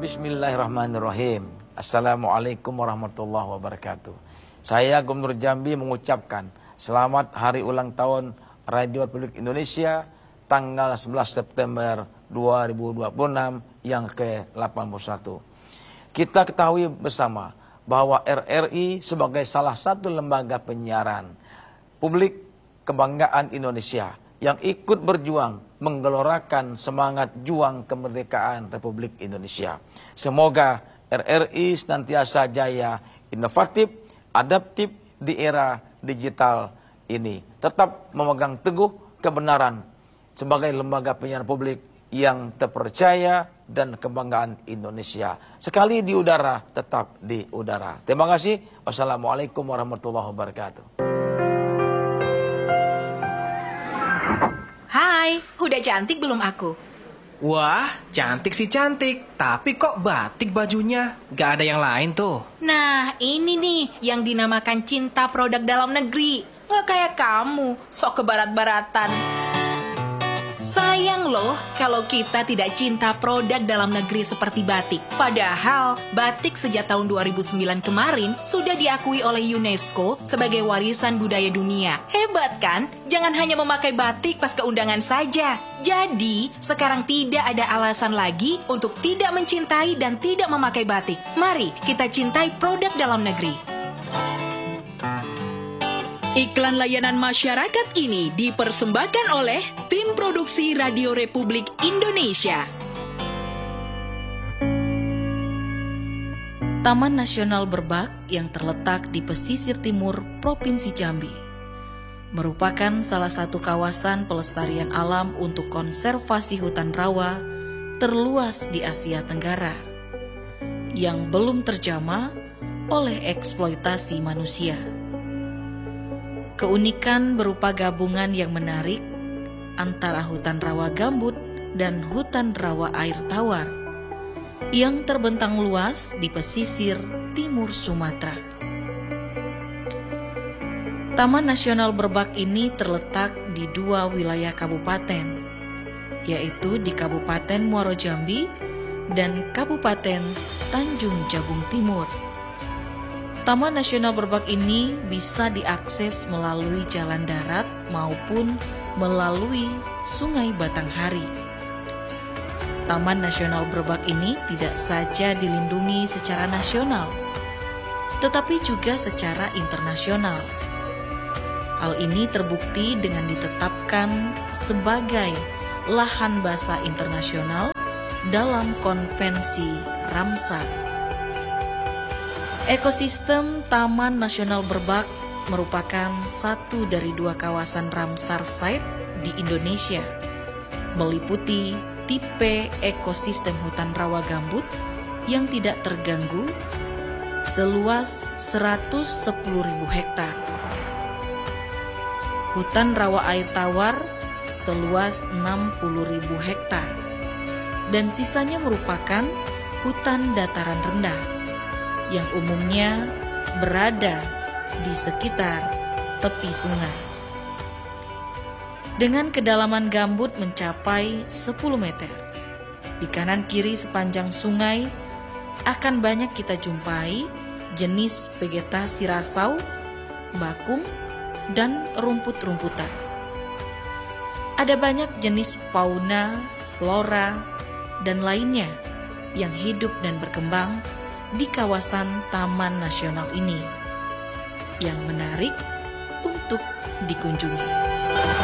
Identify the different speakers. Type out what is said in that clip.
Speaker 1: Bismillahirrahmanirrahim. Assalamualaikum warahmatullahi wabarakatuh. Saya Gubernur Jambi mengucapkan selamat hari ulang tahun Radio Republik Indonesia tanggal 11 September 2026 yang ke-81. Kita ketahui bersama bahwa RRI sebagai salah satu lembaga penyiaran publik kebanggaan Indonesia yang ikut berjuang menggelorakan semangat juang kemerdekaan Republik Indonesia. Semoga RRI senantiasa jaya, inovatif, adaptif di era digital ini. Tetap memegang teguh kebenaran sebagai lembaga penyiaran publik yang terpercaya dan kebanggaan Indonesia. Sekali di udara, tetap di udara. Terima kasih. Wassalamualaikum warahmatullahi wabarakatuh.
Speaker 2: Hai, udah cantik belum aku?
Speaker 3: Wah, cantik sih cantik. Tapi kok batik bajunya? Gak ada yang lain tuh.
Speaker 2: Nah, ini nih yang dinamakan cinta produk dalam negeri. Nggak kayak kamu, sok kebarat-baratan. Sayang loh kalau kita tidak cinta produk dalam negeri seperti batik. Padahal batik sejak tahun 2009 kemarin sudah diakui oleh UNESCO sebagai warisan budaya dunia. Hebat kan? Jangan hanya memakai batik pas keundangan saja. Jadi, sekarang tidak ada alasan lagi untuk tidak mencintai dan tidak memakai batik. Mari kita cintai produk dalam negeri.
Speaker 4: Iklan layanan masyarakat ini dipersembahkan oleh Tim Produksi Radio Republik Indonesia.
Speaker 5: Taman Nasional Berbak yang terletak di pesisir timur Provinsi Jambi merupakan salah satu kawasan pelestarian alam untuk konservasi hutan rawa terluas di Asia Tenggara yang belum terjamah oleh eksploitasi manusia. Keunikan berupa gabungan yang menarik antara hutan rawa gambut dan hutan rawa air tawar yang terbentang luas di pesisir timur Sumatera. Taman Nasional Berbak ini terletak di dua wilayah kabupaten, yaitu di Kabupaten Muaro Jambi dan Kabupaten Tanjung Jabung Timur. Taman Nasional Berbak ini bisa diakses melalui jalan darat maupun melalui Sungai Batanghari. Taman Nasional Berbak ini tidak saja dilindungi secara nasional, tetapi juga secara internasional. Hal ini terbukti dengan ditetapkan sebagai lahan basah internasional dalam Konvensi Ramsar. Ekosistem Taman Nasional Berbak merupakan satu dari dua kawasan Ramsar Site di Indonesia, meliputi tipe ekosistem hutan rawa gambut yang tidak terganggu seluas 110.000 hektar, hutan rawa air tawar seluas 60.000 hektar, dan sisanya merupakan hutan dataran rendah yang umumnya berada di sekitar tepi sungai. Dengan kedalaman gambut mencapai 10 meter, di kanan kiri sepanjang sungai akan banyak kita jumpai jenis vegetasi rasau, bakung, dan rumput-rumputan. Ada banyak jenis fauna, flora, dan lainnya yang hidup dan berkembang di kawasan Taman Nasional ini yang menarik untuk dikunjungi.